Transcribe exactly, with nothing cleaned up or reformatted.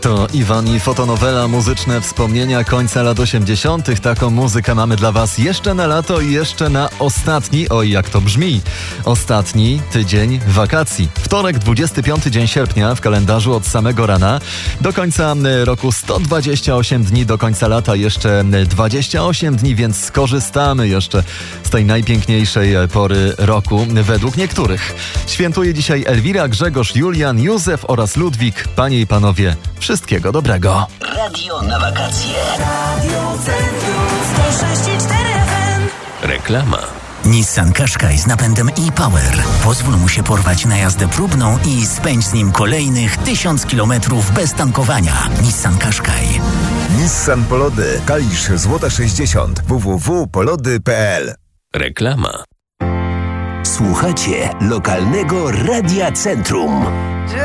To Iwan i fotonowela Muzyczne wspomnienia końca lat osiemdziesiątych. Taką muzykę mamy dla Was jeszcze na lato i jeszcze na ostatni, oj jak to brzmi, ostatni tydzień wakacji. Wtorek, dwudziesty piąty dzień sierpnia w kalendarzu od samego rana. Do końca roku sto dwadzieścia osiem dni, do końca lata jeszcze dwadzieścia osiem dni, więc skorzystamy jeszcze z tej najpiękniejszej pory roku według niektórych. Świętuje dzisiaj Elwira, Grzegorz, Julian, Józef oraz Ludwik. Panie i panowie, wszystkiego dobrego. Radio na wakacje. Radio Centrum sto sześć i cztery F M. Reklama. Nissan Qashqai z napędem e-Power. Pozwól mu się porwać na jazdę próbną i spędź z nim kolejnych tysiąc kilometrów bez tankowania. Nissan Qashqai. Nissan Polody. Kalisz Złota sześćdziesiąt. w w w kropka polody kropka p l. Reklama. Słuchacie lokalnego Radia Centrum.